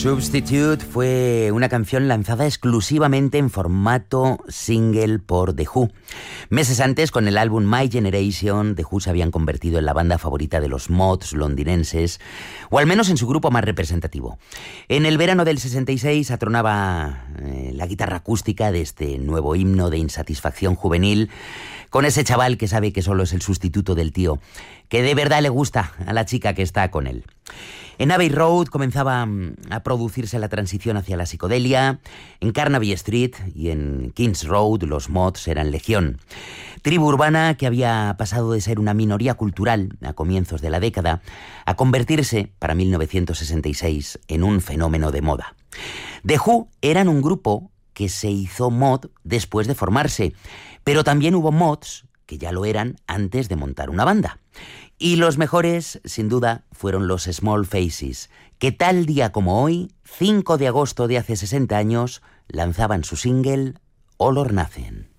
Substitute fue una canción lanzada exclusivamente en formato single por The Who. Meses antes, con el álbum My Generation, The Who se habían convertido en la banda favorita de los mods londinenses, o al menos en su grupo más representativo. En el verano del 66 atronaba la guitarra acústica de este nuevo himno de insatisfacción juvenil, con ese chaval que sabe que solo es el sustituto del tío, que de verdad le gusta a la chica que está con él. En Abbey Road comenzaba a producirse la transición hacia la psicodelia, en Carnaby Street y en King's Road los mods eran legión. Tribu urbana que había pasado de ser una minoría cultural a comienzos de la década a convertirse, para 1966, en un fenómeno de moda. The Who eran un grupo que se hizo mod después de formarse, pero también hubo mods que ya lo eran antes de montar una banda. Y los mejores, sin duda, fueron los Small Faces, que tal día como hoy, 5 de agosto de hace 60 años, lanzaban su single All or Nothing.